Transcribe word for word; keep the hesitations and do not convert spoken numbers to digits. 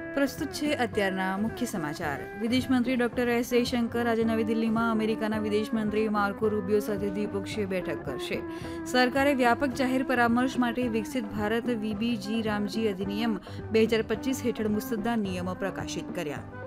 પ્રસ્તુત છે અત્યારના મુખ્ય સમાચાર. વિદેશ મંત્રી ડોક્ટર એસ જયશંકર આજે નવી દિલ્હીમાં અમેરિકાના વિદેશ મંત્રી માર્કો રૂબિયો સાથે દ્વિપક્ષીય બેઠક કરશે. સરકારે વ્યાપક જાહેર પરામર્શ માટે વિકસિત ભારત વીબીજી રામજી અધિનિયમ બે હજાર પચીસ હેઠળ મુસદ્દા નિયમો પ્રકાશિત કર્યા.